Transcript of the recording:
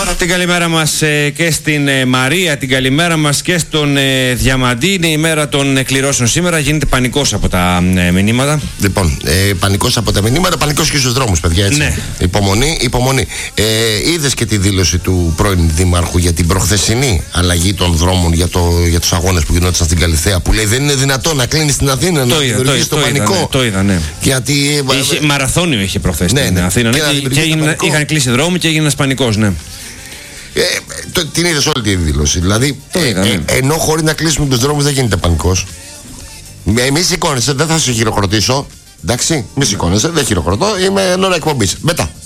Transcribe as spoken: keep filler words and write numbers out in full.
Την καλημέρα μας ε, και στην ε, Μαρία, την καλημέρα μας και στον ε, Διαμαντή. Είναι η μέρα των ε, κληρώσεων σήμερα. Γίνεται πανικός από τα ε, μηνύματα. Λοιπόν, ε, πανικός από τα μηνύματα, πανικός και στους δρόμους, παιδιά. Έτσι. Ναι. Υπομονή, υπομονή. Ε, είδες και τη δήλωση του πρώην Δήμαρχου για την προχθεσινή αλλαγή των δρόμων για, το, για τους αγώνες που γινόντουσαν στην Καλιθέα. Που λέει δεν είναι δυνατόν να κλείνει στην Αθήνα, το να δημιουργήσει το, το, το πανικό. Είδα, ναι, το είδα, ναι. Γιατί. Είχε, μαραθώνιο είχε προχθές στην ναι, ναι, Αθήνα. Ναι, και, και, και έγινε, είχαν κλείσει δρόμοι και έγινε ένας πανικός, ναι. Ε, το, την είδες όλη τη δήλωση. Δηλαδή, ε, είδα, ναι. ε, ενώ χωρίς να κλείσουμε τους δρόμους δεν γίνεται πανικός. Μη σηκώνεσαι, δεν θα σε χειροκροτήσω. Εντάξει, μη σηκώνεσαι, δεν χειροκροτώ. Είμαι εν ώρα εκπομπής. Μετά.